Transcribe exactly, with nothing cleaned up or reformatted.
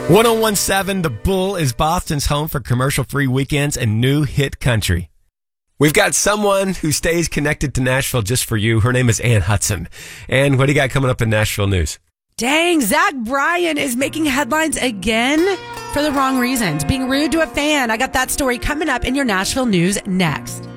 ten seventeen The Bull is Boston's home for commercial-free weekends and new hit country. We've got someone who stays connected to Nashville just for you. Her name is Ann Hudson. Ann, what do you got coming up in Nashville news? Dang, Zach Bryan is making headlines again for the wrong reasons. Being rude to a fan. I got that story coming up in your Nashville news next.